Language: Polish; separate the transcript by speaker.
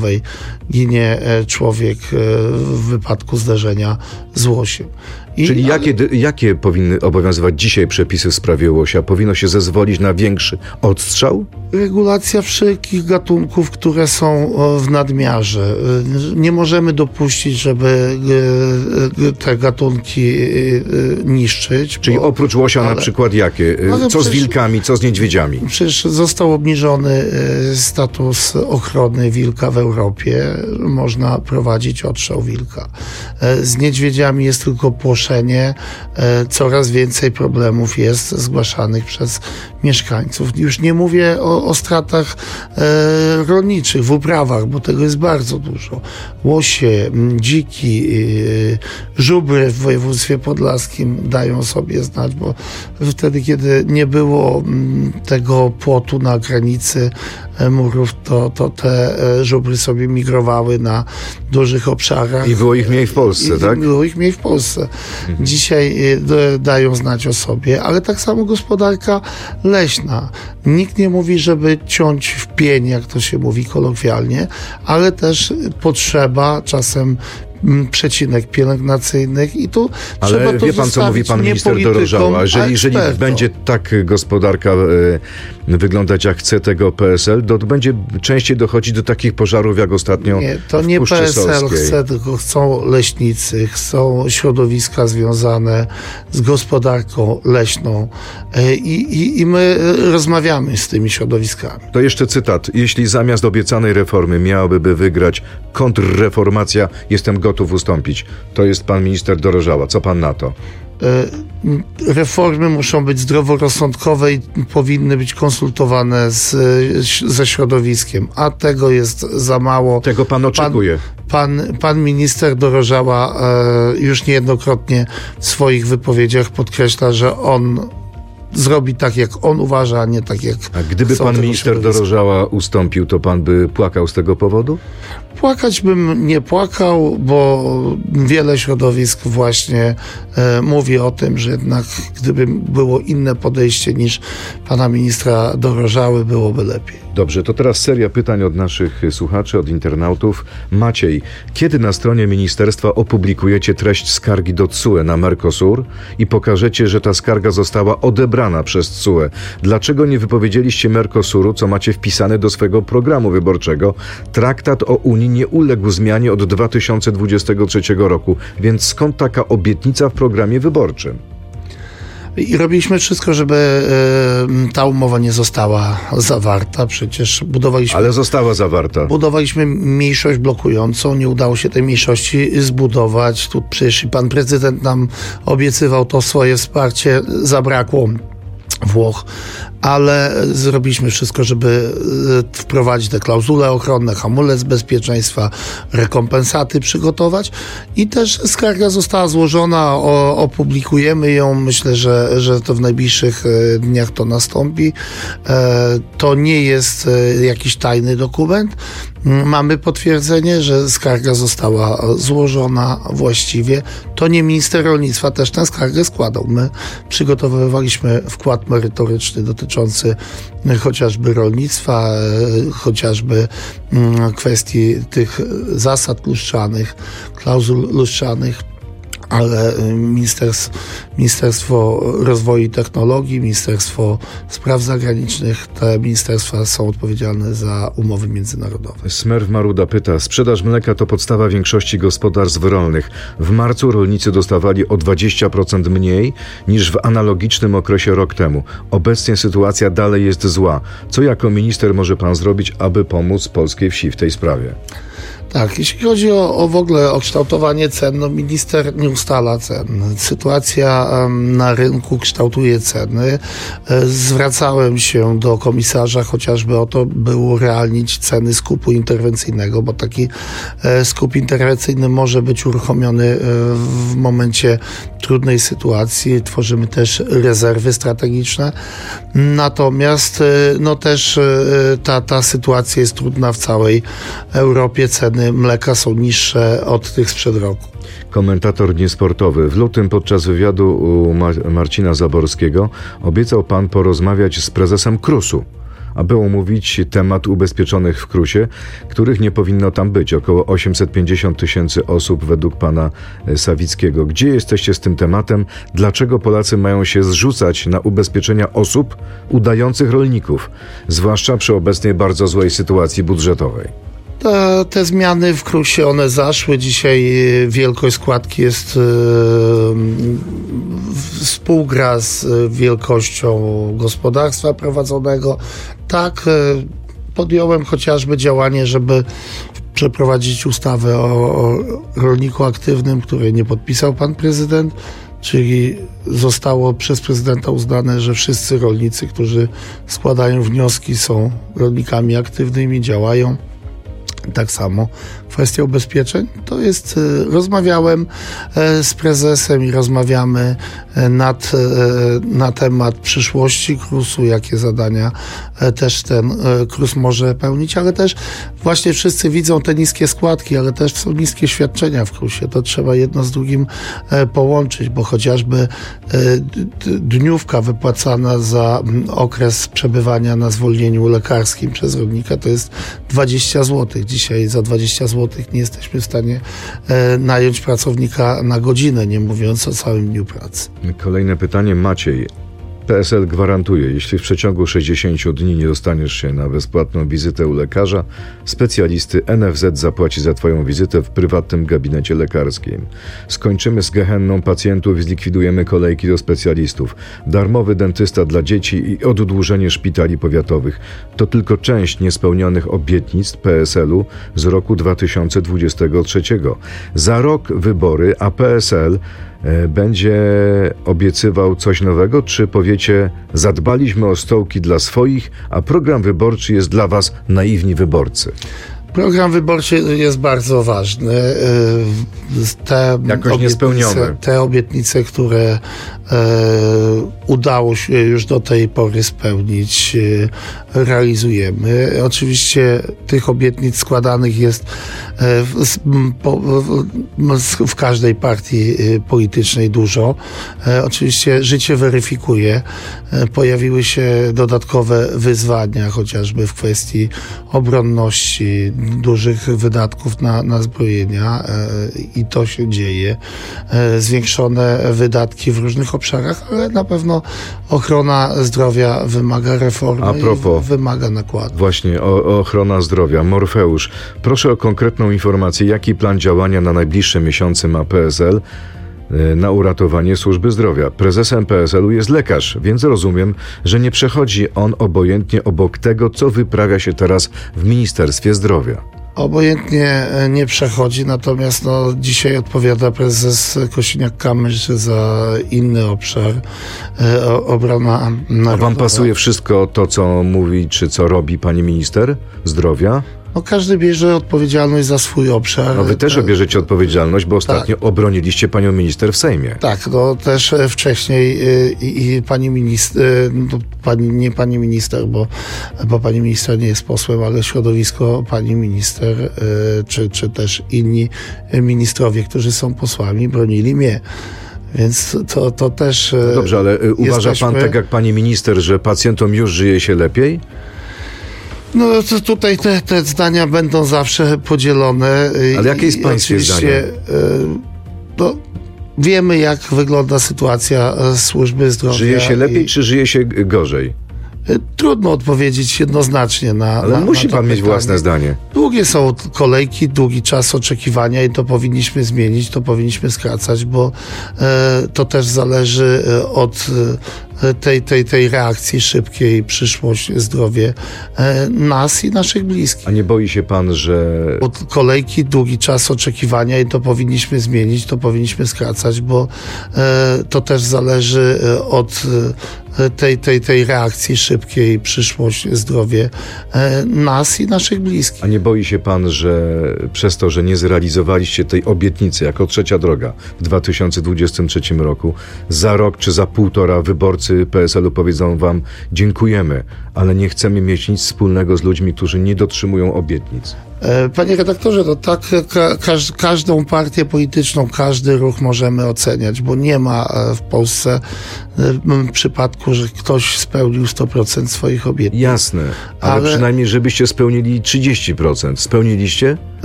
Speaker 1: ginie człowiek w wypadku zdarzenia z łosiem.
Speaker 2: Czyli jakie powinny obowiązywać dzisiaj przepisy w sprawie łosia? Powinno się zezwolić na większy odstrzał?
Speaker 1: Regulacja wszelkich gatunków, które są w nadmiarze. Nie możemy dopuścić, żeby te gatunki niszczyć.
Speaker 2: Czyli oprócz łosia na przykład jakie? Co z wilkami, co z niedźwiedziami?
Speaker 1: Przecież został obniżony status ochrony wilka w Europie. Można prowadzić odstrzał wilka. Z niedźwiedziami jest tylko płoszenie. Coraz więcej problemów jest zgłaszanych przez mieszkańców. Już nie mówię o stratach rolniczych w uprawach, bo tego jest bardzo dużo. Łosie, dziki, żubry w województwie podlaskim dają sobie znać, bo wtedy, kiedy nie było tego płotu na granicy murów, to te żubry sobie migrowały na dużych obszarach.
Speaker 2: I było ich mniej w Polsce, tak?
Speaker 1: Było ich mniej w Polsce. Dzisiaj dają znać o sobie, ale tak samo gospodarka leśna. Nikt nie mówi, żeby ciąć w pień, jak to się mówi kolokwialnie, ale też potrzeba czasem przecinek pielęgnacyjnych i tu
Speaker 2: ale
Speaker 1: trzeba to
Speaker 2: wie pan, co mówi pan minister Dorożała, że jeżeli będzie tak gospodarka wyglądać jak chce tego PSL, to będzie częściej dochodzić do takich pożarów jak ostatnio w Puszczy Solskiej. To nie PSL
Speaker 1: chce, tylko chcą leśnicy, chcą środowiska związane z gospodarką leśną i my rozmawiamy z tymi środowiskami.
Speaker 2: To jeszcze cytat. Jeśli zamiast obiecanej reformy miałaby wygrać kontrreformacja, jestem gotów ustąpić. To jest pan minister Dorożała. Co pan na to?
Speaker 1: Reformy muszą być zdroworozsądkowe i powinny być konsultowane ze środowiskiem, a tego jest za mało.
Speaker 2: Tego pan oczekuje.
Speaker 1: Pan minister Dorożała już niejednokrotnie w swoich wypowiedziach podkreśla, że on zrobi tak, jak on uważa, a nie tak, jak
Speaker 2: A gdyby pan minister Dorożała ustąpił, to pan by płakał z tego powodu?
Speaker 1: Płakać bym nie płakał, bo wiele środowisk właśnie mówi o tym, że jednak gdyby było inne podejście niż pana ministra Dorożały, byłoby lepiej.
Speaker 2: Dobrze, to teraz seria pytań od naszych słuchaczy, od internautów. Maciej, kiedy na stronie ministerstwa opublikujecie treść skargi do TSUE na Mercosur i pokażecie, że ta skarga została odebrana przez TSUE? Dlaczego nie wypowiedzieliście Mercosuru, co macie wpisane do swojego programu wyborczego? Traktat o Unii nie uległ zmianie od 2023 roku, więc skąd taka obietnica w programie wyborczym?
Speaker 1: I robiliśmy wszystko, żeby ta umowa nie została zawarta. Przecież budowaliśmy...
Speaker 2: Ale została zawarta.
Speaker 1: Budowaliśmy mniejszość blokującą. Nie udało się tej mniejszości zbudować. Tu przecież pan prezydent nam obiecywał to swoje wsparcie. Zabrakło Włoch, ale zrobiliśmy wszystko, żeby wprowadzić te klauzule ochronne, hamulec bezpieczeństwa, rekompensaty przygotować i też skarga została złożona, opublikujemy ją. Myślę, że to w najbliższych dniach to nastąpi. To nie jest jakiś tajny dokument. Mamy potwierdzenie, że skarga została złożona właściwie. To nie minister rolnictwa też tę skargę składał. My przygotowywaliśmy wkład merytoryczny dotyczący chociażby rolnictwa, chociażby kwestii tych zasad lustrzanych, klauzul lustrzanych, ale Ministerstwo Rozwoju i Technologii, Ministerstwo Spraw Zagranicznych, te ministerstwa są odpowiedzialne za umowy międzynarodowe.
Speaker 2: Smerw Maruda pyta, sprzedaż mleka to podstawa większości gospodarstw rolnych. W marcu rolnicy dostawali o 20% mniej niż w analogicznym okresie rok temu. Obecnie sytuacja dalej jest zła. Co jako minister może pan zrobić, aby pomóc polskiej wsi w tej sprawie?
Speaker 1: Tak, jeśli chodzi o w ogóle o kształtowanie cen, no minister nie ustala cen. Sytuacja na rynku kształtuje ceny. Zwracałem się do komisarza chociażby o to, by urealnić ceny skupu interwencyjnego, bo taki skup interwencyjny może być uruchomiony w momencie trudnej sytuacji. Tworzymy też rezerwy strategiczne. Natomiast no też ta sytuacja jest trudna w całej Europie. Ceny mleka są niższe od tych sprzed roku.
Speaker 2: Komentator niesportowy. W lutym podczas wywiadu u Marcina Zaborskiego obiecał pan porozmawiać z prezesem KRUS-u. aby omówić temat ubezpieczonych w KRUS-ie, których nie powinno tam być. Około 850 000 osób według pana Sawickiego. Gdzie jesteście z tym tematem? Dlaczego Polacy mają się zrzucać na ubezpieczenia osób udających rolników, zwłaszcza przy obecnej bardzo złej sytuacji budżetowej?
Speaker 1: Te zmiany w KRUS-ie, one zaszły. Dzisiaj wielkość składki jest współgra z wielkością gospodarstwa prowadzonego. Tak, podjąłem chociażby działanie, żeby przeprowadzić ustawę o rolniku aktywnym, której nie podpisał pan prezydent, czyli zostało przez prezydenta uznane, że wszyscy rolnicy, którzy składają wnioski, są rolnikami aktywnymi, działają. Tak samo kwestia ubezpieczeń, to jest, rozmawiałem z prezesem i rozmawiamy na temat przyszłości KRUS-u, jakie zadania też ten KRUS może pełnić, ale też właśnie wszyscy widzą te niskie składki, ale też są niskie świadczenia w KRUS-ie. To trzeba jedno z drugim połączyć, bo chociażby dniówka wypłacana za okres przebywania na zwolnieniu lekarskim przez rolnika to jest 20 zł. Dzisiaj za 20 zł nie jesteśmy w stanie nająć pracownika na godzinę, nie mówiąc o całym dniu pracy.
Speaker 2: Kolejne pytanie. Maciej. PSL gwarantuje, jeśli w przeciągu 60 dni nie dostaniesz się na bezpłatną wizytę u lekarza, specjalisty, NFZ zapłaci za twoją wizytę w prywatnym gabinecie lekarskim. Skończymy z gehenną pacjentów i zlikwidujemy kolejki do specjalistów. Darmowy dentysta dla dzieci i oddłużenie szpitali powiatowych. To tylko część niespełnionych obietnic PSL-u z roku 2023. Za rok wybory, a PSL będzie obiecywał coś nowego, czy powiecie, zadbaliśmy o stołki dla swoich, a program wyborczy jest dla was naiwni wyborcy?
Speaker 1: Program wyborczy jest bardzo ważny. Te obietnice, które udało się już do tej pory spełnić, realizujemy. Oczywiście tych obietnic składanych jest w każdej partii politycznej dużo. Oczywiście życie weryfikuje. Pojawiły się dodatkowe wyzwania, chociażby w kwestii obronności, dużych wydatków na zbrojenia i to się dzieje. Zwiększone wydatki w różnych obszarach, ale na pewno ochrona zdrowia wymaga reformy. A propos, wymaga nakładu.
Speaker 2: Właśnie ochrona zdrowia. Morfeusz, proszę o konkretną informację, jaki plan działania na najbliższe miesiące ma PSL na uratowanie służby zdrowia. Prezesem PSL-u jest lekarz, więc rozumiem, że nie przechodzi on obojętnie obok tego, co wyprawia się teraz w Ministerstwie Zdrowia.
Speaker 1: Obojętnie nie przechodzi, natomiast dzisiaj odpowiada prezes Kosiniak-Kamysz za inny obszar, obrona narodowa.
Speaker 2: A wam pasuje wszystko to, co mówi, czy co robi pani minister zdrowia?
Speaker 1: Każdy bierze odpowiedzialność za swój obszar.
Speaker 2: Wy też bierzecie odpowiedzialność, bo ostatnio obroniliście panią minister w Sejmie.
Speaker 1: Tak, też wcześniej i pani minister, nie pani minister, bo pani minister nie jest posłem, ale środowisko pani minister, czy też inni ministrowie, którzy są posłami, bronili mnie. Więc to też...
Speaker 2: Dobrze, ale uważa pan tak jak pani minister, że pacjentom już żyje się lepiej?
Speaker 1: To tutaj te zdania będą zawsze podzielone.
Speaker 2: Ale jakie jest pańskie zdanie?
Speaker 1: Wiemy, jak wygląda sytuacja służby zdrowia.
Speaker 2: Żyje się lepiej, czy żyje się gorzej?
Speaker 1: Trudno odpowiedzieć jednoznacznie
Speaker 2: Ale musi pan mieć własne zdanie.
Speaker 1: Długie są kolejki, długi czas oczekiwania i to powinniśmy zmienić, to powinniśmy skracać, bo to też zależy od tej reakcji szybkiej, przyszłość, zdrowie nas i naszych bliskich.
Speaker 2: A nie boi się pan, że...
Speaker 1: Od kolejki, długi czas oczekiwania i to powinniśmy zmienić, to powinniśmy skracać, bo to też zależy od tej reakcji szybkiej, przyszłość, zdrowie nas i naszych bliskich.
Speaker 2: A nie boi się pan, że przez to, że nie zrealizowaliście tej obietnicy jako trzecia droga w 2023 roku, za rok czy za półtora wyborcy wyborcy PSL-u powiedzą wam: dziękujemy, ale nie chcemy mieć nic wspólnego z ludźmi, którzy nie dotrzymują obietnic?
Speaker 1: Panie redaktorze, to tak każdą partię polityczną, każdy ruch możemy oceniać, bo nie ma w Polsce przypadku, że ktoś spełnił 100% swoich obietnic.
Speaker 2: Jasne, ale przynajmniej żebyście spełnili 30%. Spełniliście?